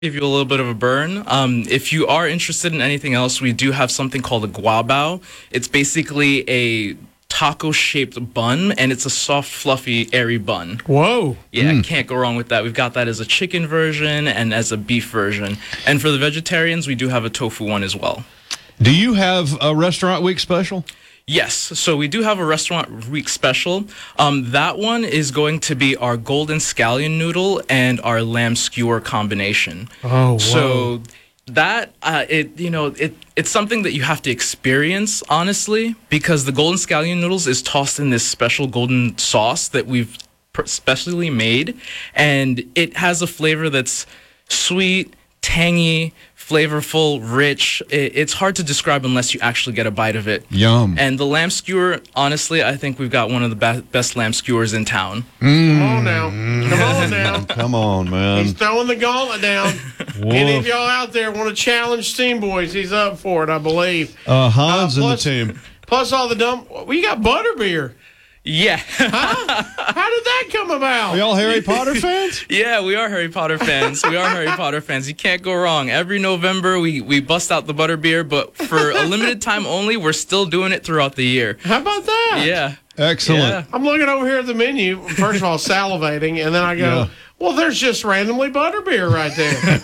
Give you a little bit of a burn. If you are interested in anything else, we do have something called a guabao. It's basically a taco-shaped bun, and it's a soft, fluffy, airy bun. Whoa. Yeah, can't go wrong with that. We've got that as a chicken version and as a beef version. And for the vegetarians, we do have a tofu one as well. Do you have a Restaurant Week special? Yes, so we do have a Restaurant Week special. That one is going to be our golden scallion noodle and our lamb skewer combination. Oh, wow. So that it's something that you have to experience, honestly, because the golden scallion noodles is tossed in this special golden sauce that we've specially made, and it has a flavor that's sweet, tangy, flavorful, rich. It's hard to describe unless you actually get a bite of it. Yum. And the lamb skewer, honestly, I think we've got one of the best lamb skewers in town. Come on now. Come on now. Come on, man. He's throwing the gauntlet down. Any of y'all out there want to challenge Steam Boys, he's up for it, I believe. Hans and the team. Plus all the you got butterbeer. Yeah. Huh? How did that come about? Are y'all Harry Potter fans? Yeah, we are Harry Potter fans. We are Harry Potter fans. You can't go wrong. Every November, we bust out the butterbeer, but for a limited time only, we're still doing it throughout the year. How about that? Yeah. Excellent. Yeah. I'm looking over here at the menu, first of all, salivating, and then I go, well, there's just randomly butterbeer right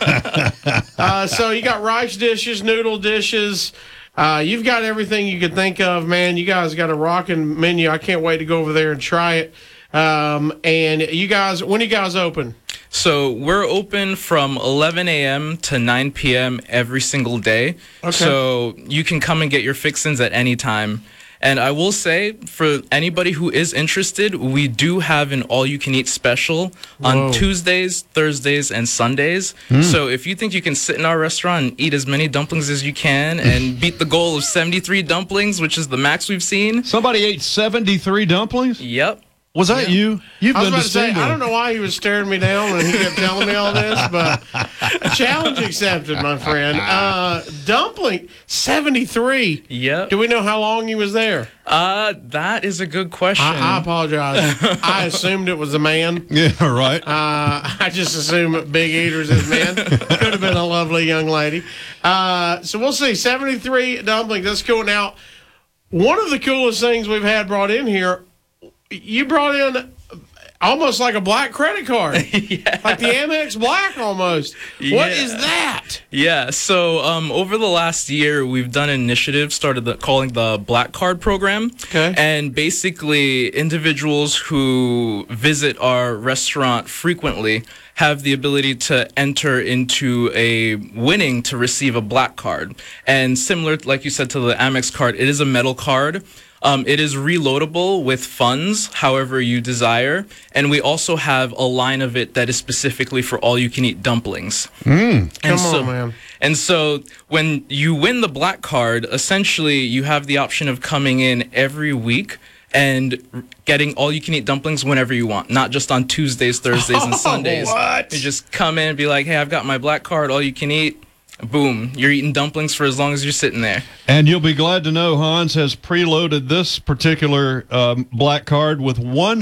there. So you got rice dishes, noodle dishes. You've got everything you could think of, man. You guys got a rocking menu. I can't wait to go over there and try it. And you guys, when are you guys open? So we're open from 11 a.m. to 9 p.m. every single day. Okay. So you can come and get your fixins at any time. And I will say, for anybody who is interested, we do have an all-you-can-eat special on Tuesdays, Thursdays, and Sundays. So if you think you can sit in our restaurant and eat as many dumplings as you can and beat the goal of 73 dumplings, which is the max we've seen. Somebody ate 73 dumplings? Yep. Was that you? You've I was been about to say, distinguished. I don't know why he was staring me down when he kept telling me all this, but challenge accepted, my friend. Dumpling, 73. Yep. Do we know how long he was there? That is a good question. I apologize. I assumed it was a man. Yeah, right. I just assume big eaters is men. Could have been a lovely young lady. So we'll see. 73 dumplings. That's cool. Now, one of the coolest things we've had brought in here, you brought in almost like a black credit card. Yeah. Like the Amex Black almost. What is that? Yeah, so over the last year, we've done an initiative, calling the Black Card program. Okay. And basically, individuals who visit our restaurant frequently have the ability to enter into a winning to receive a black card. And similar, like you said, to the Amex card, it is a metal card. It is reloadable with funds, however you desire, and we also have a line of it that is specifically for all-you-can-eat dumplings. Come on, man. And so when you win the black card, essentially you have the option of coming in every week and getting all-you-can-eat dumplings whenever you want, not just on Tuesdays, Thursdays, and Sundays. What? You just come in and be like, hey, I've got my black card, all-you-can-eat. Boom, you're eating dumplings for as long as you're sitting there. And you'll be glad to know Hans has preloaded this particular black card with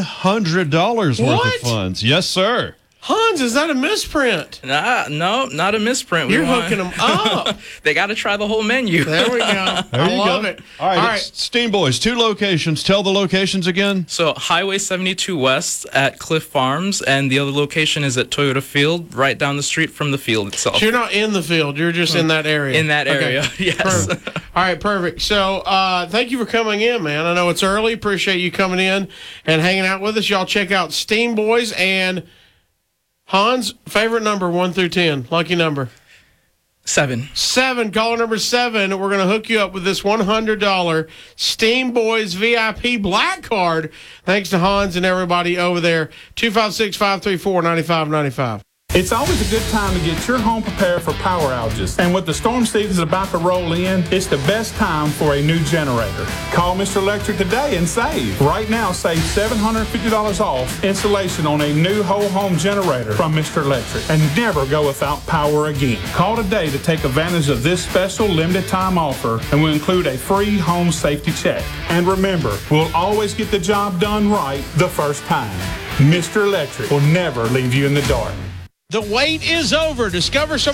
$100 worth of funds. Yes, sir. Hans, is that a misprint? No, not a misprint. You're hooking them up. They got to try the whole menu. There we go. I love it. All right, Steam Boys, 2 locations. Tell the locations again. So Highway 72 West at Cliff Farms, and the other location is at Toyota Field, right down the street from the field itself. So you're not in the field. You're just in that area. In that area, yes. Perfect. All right, perfect. So thank you for coming in, man. I know it's early. Appreciate you coming in and hanging out with us. Y'all check out Steam Boys and Hans, favorite number 1 through 10, lucky number. 7. 7, caller number 7. We're going to hook you up with this $100 Steam Boys VIP Black Card. Thanks to Hans and everybody over there. 256-534-9595. It's always a good time to get your home prepared for power outages. And with the storm season about to roll in, it's the best time for a new generator. Call Mr. Electric today and save. Right now, save $750 off installation on a new whole home generator from Mr. Electric. And never go without power again. Call today to take advantage of this special limited time offer, and we'll include a free home safety check. And remember, we'll always get the job done right the first time. Mr. Electric will never leave you in the dark. The wait is over. Discover some